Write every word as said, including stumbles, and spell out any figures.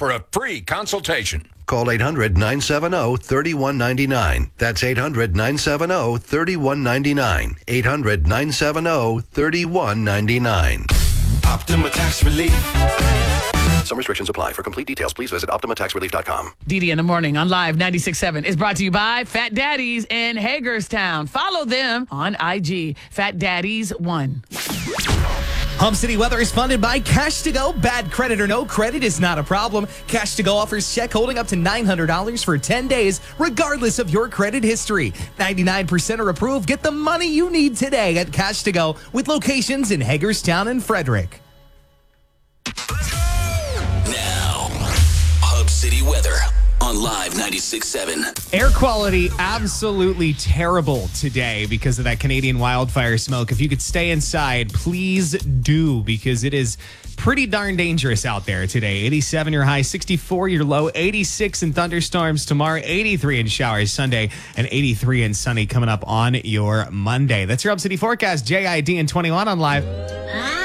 for a free consultation. Call eight hundred, nine seven zero, three one nine nine. That's eight hundred, nine seven zero, three one nine nine. eight hundred, nine seven zero, three one nine nine. Optima Tax Relief. Some restrictions apply. For complete details, please visit optima tax relief dot com. D D in the morning on Live ninety-six point seven is brought to you by Fat Daddies in Hagerstown. Follow them on I G, Fat Daddies one. Hub City weather is funded by Cash to Go. Bad credit or no credit is not a problem. Cash to Go offers check holding up to nine hundred dollars for ten days, regardless of your credit history. ninety-nine percent are approved. Get the money you need today at Cash to Go with locations in Hagerstown and Frederick. Now, Hub City weather on Live ninety-six point seven. Air quality absolutely terrible today because of that Canadian wildfire smoke. If you could stay inside, please do, because it is pretty darn dangerous out there today. eighty-seven your high, sixty-four your low, eighty-six in thunderstorms tomorrow, eighty-three in showers Sunday, and eighty-three in sunny coming up on your Monday. That's your Hub City forecast. J I D and twenty-one on Live.